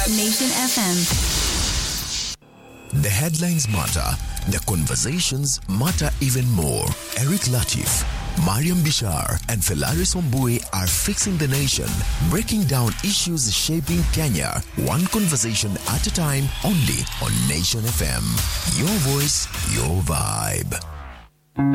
Nation FM. The headlines matter. The conversations matter even more. Eric Latif, Mariam Bishar, and Felaris Ombue are fixing the nation, breaking down issues shaping Kenya, one conversation at a time, only on Nation FM. Your voice, your vibe.